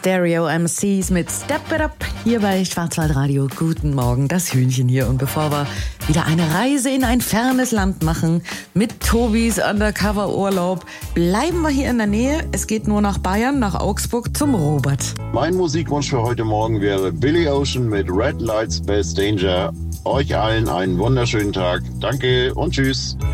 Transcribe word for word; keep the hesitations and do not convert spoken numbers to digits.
Stereo M Cs mit Step It Up hier bei Schwarzwaldradio. Guten Morgen, das Hühnchen hier. Und bevor wir wieder eine Reise in ein fernes Land machen mit Tobis Undercover-Urlaub, bleiben wir hier in der Nähe. Es geht nur nach Bayern, nach Augsburg zum Robert. Mein Musikwunsch für heute Morgen wäre Billy Ocean mit Red Lights Space Danger. Euch allen einen wunderschönen Tag. Danke und tschüss.